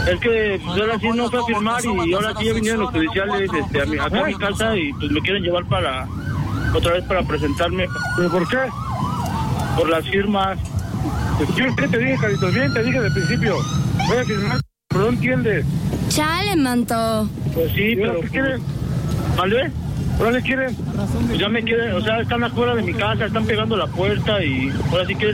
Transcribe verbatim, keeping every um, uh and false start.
Es que pues ahora sí no fue a firmar y ahora sí ya vinieron los judiciales este, a mi, acá a mi casa y pues me quieren llevar para otra vez para presentarme. ¿Pero por qué? Por las firmas. Pues, ¿qué te dije, Carlitos? Bien, te dije desde el principio. Voy a firmar, pero no entiendes. Chale, manto. Pues sí, ¿Y ahora pero... qué quieren? ¿Vale? ¿Ahora qué quieren? Pues ya me quieren, o sea, están afuera de mi casa, están pegando la puerta y ahora sí quieren